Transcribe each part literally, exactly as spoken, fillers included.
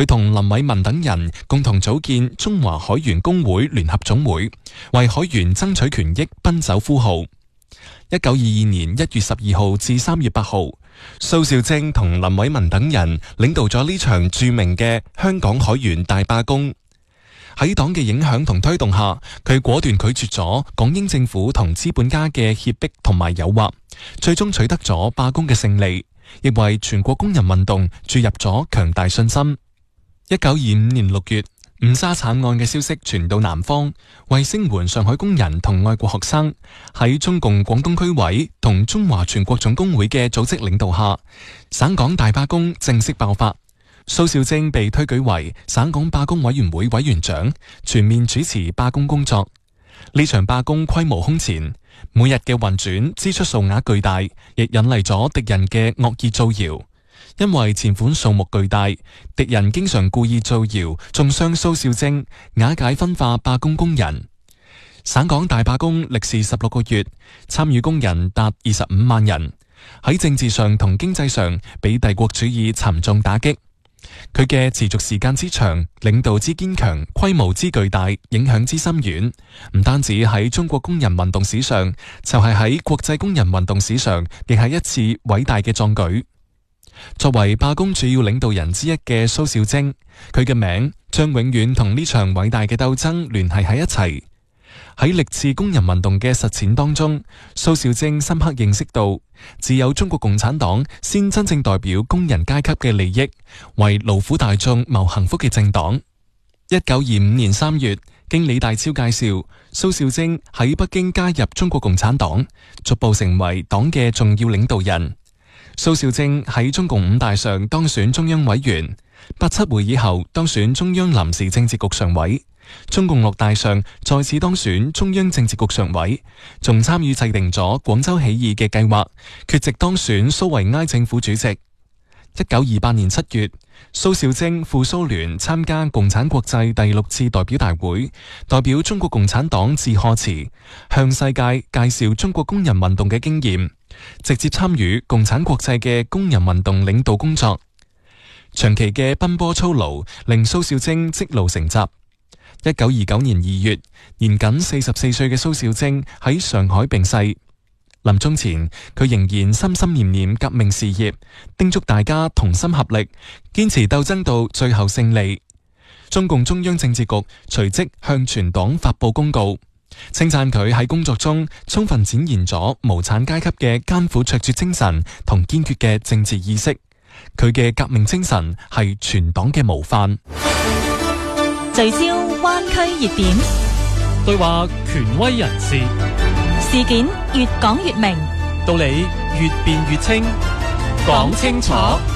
佢同林偉文等人共同組建中華海員工會聯合總會，為海員爭取權益奔走呼號。一九二二年一月十二號至三月八號，蘇兆徵同林偉文等人領導咗呢場著名嘅香港海員大罷工。喺黨嘅影響同推動下，佢果斷拒絕咗港英政府同資本家嘅脅迫同埋誘惑，最終取得咗罷工嘅勝利，亦為全國工人運動注入咗強大信心。一九二五年六月，五沙慘案嘅消息傳到南方，為聲援上海工人同愛國學生，喺中共廣東區委同中華全國總工會嘅組織領導下，省港大罷工正式爆發。蘇兆徵被推舉為省港罷工委員會委員長，全面主持罷工工作。呢場罷工規模空前，每日嘅運轉支出數額巨大，亦引嚟咗敵人嘅惡意造謠。因為錢款數目巨大，敵人經常故意造謠，中傷蘇兆徵，瓦解分化罷工工人。省港大罷工歷時十六個月，參與工人達二十五萬人，喺政治上同經濟上俾帝國主義沉重打擊。佢嘅持續時間之長，領導之堅強，規模之巨大，影響之深遠，唔單止喺中國工人運動史上，就係喺國際工人運動史上，亦係一次偉大嘅壯舉。作為罷工主要領導人之一嘅蘇兆徵，佢嘅名將永遠同呢場偉大嘅鬥爭聯繫喺一齊。喺歷次工人運動嘅實踐當中，蘇兆徵深刻認識到，只有中國共產黨先真正代表工人階級嘅利益，為勞苦大眾謀幸福嘅政黨。一九二五年三月，經李大釗介紹，蘇兆徵喺北京加入中國共產黨，逐步成為黨嘅重要領導人。蘇兆徵喺中共五大上當選中央委員，八七會議後當選中央臨時政治局常委，中共六大上再次當選中央政治局常委，仲參與制定咗廣州起義嘅計劃，缺席當選蘇維埃政府主席。一九二八年七月，蘇兆徵赴蘇聯參加共產國際第六次代表大會，代表中國共產黨致賀詞，向世界介紹中國工人運動嘅經驗，直接參與共產國際嘅工人運動領導工作。長期嘅奔波操勞令蘇兆徵積勞成疾。一九二九年二月，年僅四十四歲嘅蘇兆徵喺上海病逝。臨終前，佢仍然心心念念革命事業，叮囑大家同心合力，堅持鬥爭到最後勝利。中共中央政治局隨即向全黨發佈公告，稱讚佢喺工作中充分展現咗無產階級嘅艱苦卓絕精神同堅決嘅政治意識。佢嘅革命精神係全黨嘅模範。 聚焦灣區熱點， 對話權威人士， 事件越講越明， 道理越辯越清，講清楚，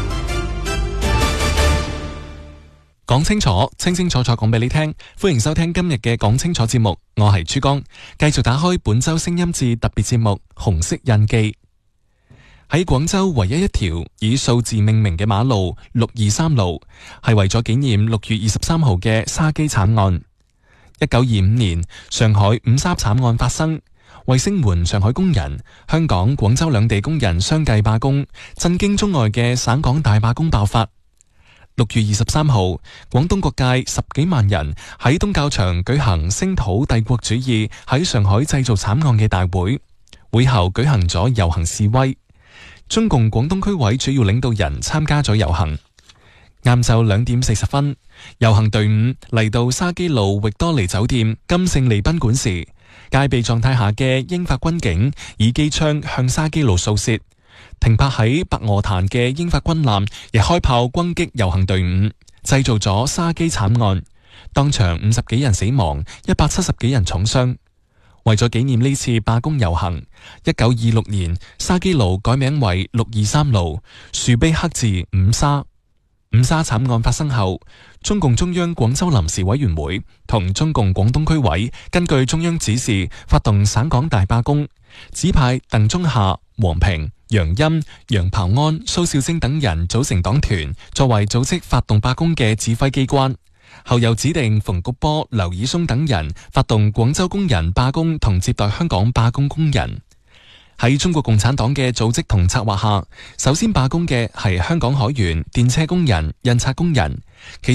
講清楚，清清楚楚講俾你聽。歡迎收聽今日嘅講清楚節目，我係珠江，繼續打開本周聲音節特別節目《紅色印記》。喺廣州唯一一條以數字命名嘅馬路六二三路，係為咗紀念六月二十三號嘅沙基慘案。一九二五年，上海五沙慘案發生，為聲援上海工人，香港、廣州兩地工人相繼罷工，震驚中外嘅省港大罷工爆發。六月二十三號，廣東各界十幾萬人喺東較場舉行聲討帝國主義喺上海製造慘案嘅大會，會後舉行咗遊行示威。中共廣東區委主要領導人參加咗遊行。晏晝兩點四十分，遊行隊伍嚟到沙基路域多尼酒店金勝利賓館時，戒備狀態下嘅英法軍警以機槍向沙基路掃射，停泊喺白鵝潭嘅英法軍艦亦開炮轟擊遊行隊伍，製造咗沙基慘案，當場五十幾人死亡，一百七十幾人重傷。為咗紀念呢次罷工遊行，一九二六年沙基路改名為六二三路，豎碑刻字五沙。五沙慘案發生後，中共中央廣州臨時委員會同中共廣東區委根據中央指示發動省港大罷工，指派鄧中夏、黃平、楊鑫、楊刨安、蘇兆徵等人組成黨團，作為組織發動罷工嘅指揮機關。後又指定馮玉波、劉以松等人發動廣州工人罷工同接待香港罷工工人。喺中國共產黨嘅組織同策劃下，首先罷工嘅係香港海員、電車工人、印刷工人。